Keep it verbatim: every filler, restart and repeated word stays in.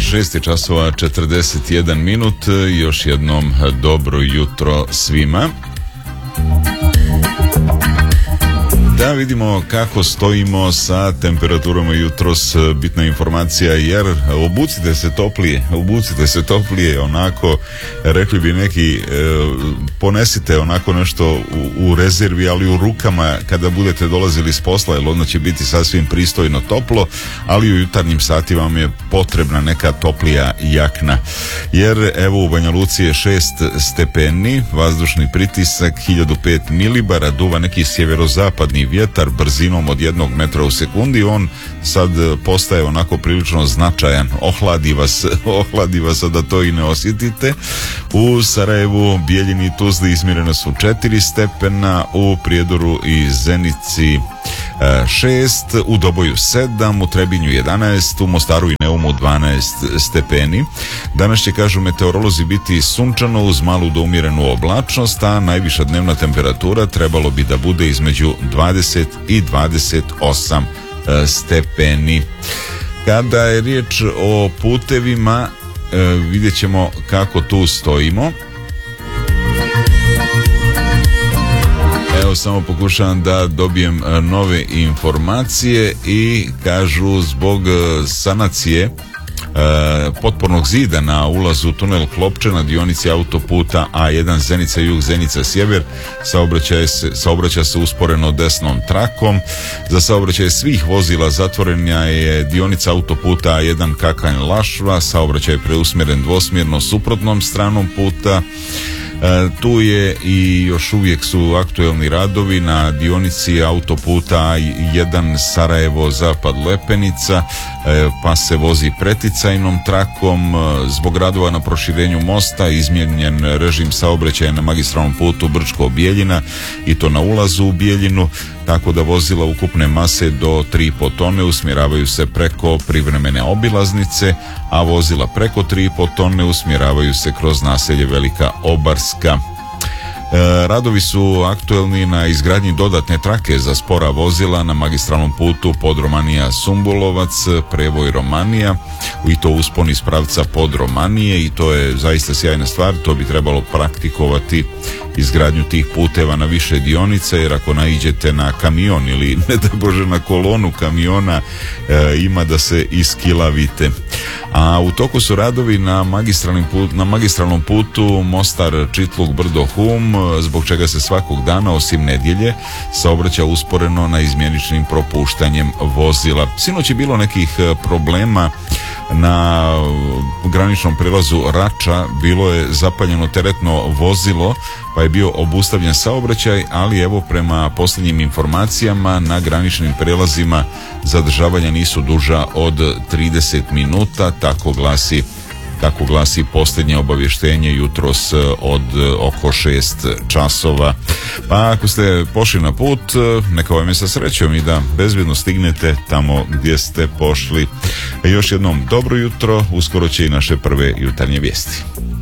šest je časova četrdeset jedan minut. Još jednom dobro jutro svima. Da vidimo kako stojimo sa temperaturama jutros. Bitna informacija, jer obucite se toplije, obucite se toplije, onako rekli bi neki, e, ponesite onako nešto u, u rezervi, ali u rukama kada budete dolazili s posla, jer onda će biti sasvim pristojno toplo, ali u jutarnjim satima vam je potrebna neka toplija jakna, jer evo u Banja Luci je šest stepeni, vazdušni pritisak hiljadu pet milibara, duva neki sjeverozapadni vjetar brzinom od jednog metra u sekundi. On sad postaje onako prilično značajan, ohladi vas, ohladi vas da to i ne osjetite. U Sarajevu, Bijeljini i Tuzli izmjerene su četiri stepena, u Prijedoru i Zenici šest, u Doboju sedam, u Trebinju jedanaest, u Mostaru i Neumu dvanaest stepeni. Danas će, kažu meteorolozi, biti sunčano uz malu do umjerenu oblačnost, a najviša dnevna temperatura trebalo bi da bude između dvadeset i dvadeset osam stepeni. Kada je riječ o putevima, vidjet ćemo kako tu stojimo. Evo, samo pokušavam da dobijem nove informacije i kažu zbog sanacije e, potpornog zida na ulazu tunel Klopče na dionici autoputa A jedan Zenica jug, Zenica sjever, saobraćaj se, saobraća se usporeno desnom trakom. Za saobraćaj svih vozila zatvorena je dionica autoputa A jedan Kakanj Lašva, saobraćaj je preusmjeren dvosmjerno suprotnom stranom puta. E, tu je i još uvijek su aktuelni radovi na dionici autoputa A jedan Sarajevo zapad Lepenica, e, pa se vozi preticajnom trakom. Zbog radova na proširenju mosta izmijenjen režim saobraćaja na magistralnom putu Brčko-Bijeljina i to na ulazu u Bijeljinu, tako da vozila ukupne mase do tri i po tone usmjeravaju se preko privremene obilaznice, a vozila preko tri i po tone usmjeravaju se kroz naselje Velika Obarska. E, radovi su aktuelni na izgradnji dodatne trake za spora vozila na magistralnom putu Podromanija-Sumbulovac, Prevoj-Romanija, i to uspon iz pravca Podromanije, i to je zaista sjajna stvar. To bi trebalo praktikovati, izgradnju tih puteva na više dionica, jer ako naiđete na kamion ili ne da Bože na kolonu kamiona, e, ima da se iskilavite. A u toku su radovi na magistralnom putu, na magistralnom putu Mostar Čitluk Brdo Hum, zbog čega se svakog dana osim nedjelje saobraća usporeno na izmjeničnim propuštanjem vozila. Sinoć je bilo nekih problema na graničnom prijelazu Rača, bilo je zapaljeno teretno vozilo pa je bio obustavljen saobraćaj, ali evo prema posljednjim informacijama na graničnim prijelazima zadržavanja nisu duža od trideset minuta, tako glasi Tako glasi posljednje obavještenje jutros od oko šest časova. Pa ako ste pošli na put, neka vam je sa srećom i da bezbjedno stignete tamo gdje ste pošli. Još jednom dobro jutro, uskoro će i naše prve jutarnje vijesti.